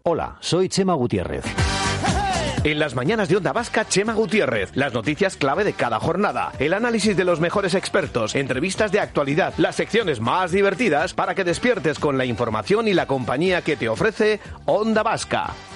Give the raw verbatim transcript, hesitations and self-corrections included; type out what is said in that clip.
Hola, soy Chema Gutiérrez. En las mañanas de Onda Vasca, Chema Gutiérrez. Las noticias clave de cada jornada. El análisis de los mejores expertos. Entrevistas de actualidad. Las secciones más divertidas para que despiertes con la información y la compañía que te ofrece Onda Vasca.